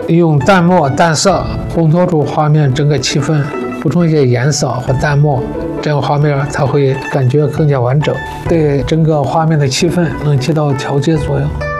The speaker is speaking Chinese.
用淡墨淡色烘托出画面整个气氛，补充一些颜色和淡墨，这样画面它会感觉更加完整，对整个画面的气氛能起到调节作用。